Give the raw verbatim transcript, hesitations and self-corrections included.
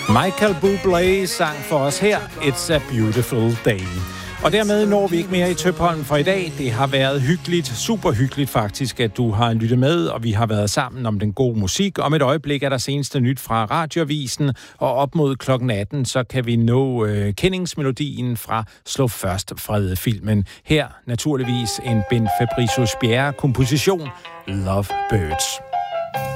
Michael Bublé sang for os her, It's a Beautiful Day. Og dermed når vi ikke mere i Tøpholm for i dag. Det har været hyggeligt, super hyggeligt faktisk, at du har lyttet med, og vi har været sammen om den gode musik. Om et øjeblik er der seneste nyt fra Radioavisen, og op mod klokken atten, så kan vi nå øh, kendingsmelodien fra Slå Først Fred-filmen. Her naturligvis en Ben Fabricius Bjerre komposition, Love Birds.